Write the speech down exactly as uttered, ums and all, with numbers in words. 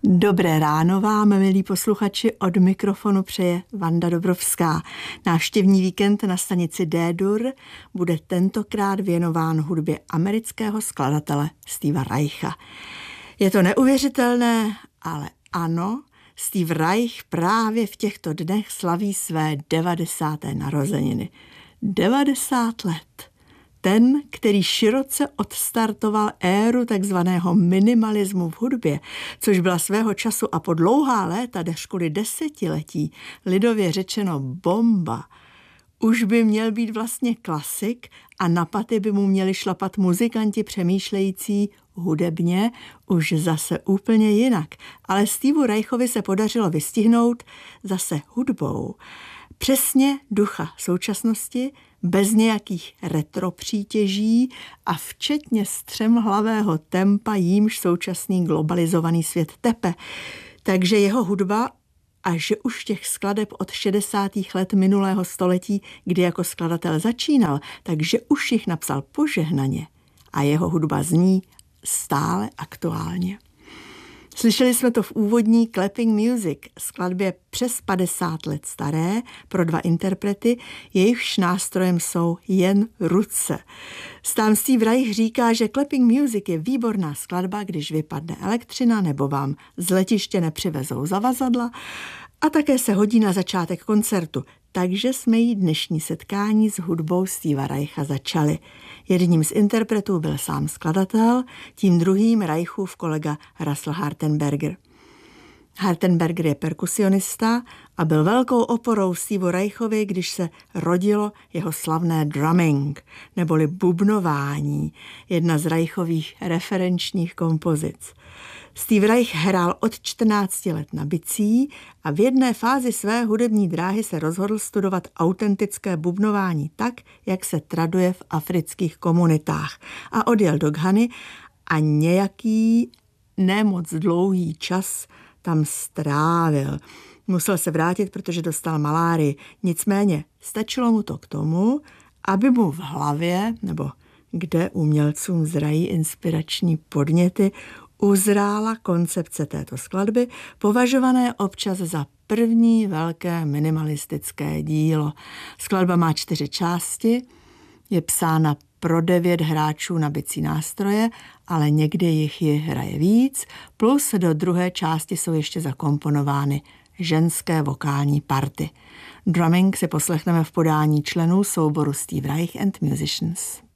Dobré ráno vám, milí posluchači, od mikrofonu přeje Vanda Dobrovská. Návštěvní víkend na stanici D-Dur bude tentokrát věnován hudbě amerického skladatele Steva Reicha. Je to neuvěřitelné, ale ano, Steve Reich právě v těchto dnech slaví své devadesáté narozeniny. devadesát let. Ten, který široce odstartoval éru takzvaného minimalismu v hudbě, což byla svého času a po dlouhá léta, až kvůli desetiletí, lidově řečeno bomba, už by měl být vlastně klasik a na paty by mu měli šlapat muzikanti přemýšlející hudebně už zase úplně jinak. Ale Steveu Reichovi se podařilo vystihnout zase hudbou přesně ducha současnosti, bez nějakých retro přítěží a včetně střemhlavého tempa, jímž současný globalizovaný svět tepe. Takže jeho hudba, a že už těch skladeb od šedesátých let minulého století, kdy jako skladatel začínal, takže už jich napsal požehnaně a jeho hudba zní stále aktuálně. Slyšeli jsme to v úvodní Clapping Music, skladbě přes padesát let staré, pro dva interprety, jejichž nástrojem jsou jen ruce. Sám Steve Reich říká, že Clapping Music je výborná skladba, když vypadne elektřina nebo vám z letiště nepřivezou zavazadla, a také se hodí na začátek koncertu. Takže jsme jí dnešní setkání s hudbou Steva Reicha začali. Jedním z interpretů byl sám skladatel, tím druhým Reichův kolega Russell Hartenberger. Hartenberger je perkusionista a byl velkou oporou Steveu Reichovi, když se rodilo jeho slavné drumming, neboli bubnování, jedna z Reichových referenčních kompozic. Steve Reich hrál od čtrnácti let na bicí a v jedné fázi své hudební dráhy se rozhodl studovat autentické bubnování tak, jak se traduje v afrických komunitách, a odjel do Ghany a nějaký nemoc dlouhý čas tam strávil. Musel se vrátit, protože dostal malárii. Nicméně stačilo mu to k tomu, aby mu v hlavě, nebo kde umělcům zrají inspirační podněty, uzrála koncepce této skladby, považované občas za první velké minimalistické dílo. Skladba má čtyři části, je psána pro devět hráčů na bicí nástroje, ale někdy jich ji hraje víc, plus do druhé části jsou ještě zakomponovány ženské vokální party. Drumming si poslechneme v podání členů souboru Steve Reich and Musicians.